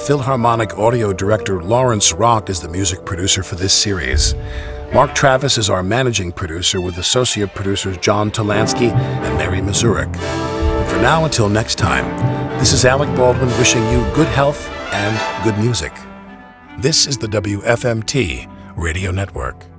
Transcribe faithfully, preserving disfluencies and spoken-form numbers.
Philharmonic audio director Lawrence Rock is the music producer for this series. Mark Travis is our managing producer, with associate producers John Talansky and Mary Mazurik. And for now, until next time, this is Alec Baldwin wishing you good health and good music. This is the W F M T Radio Network.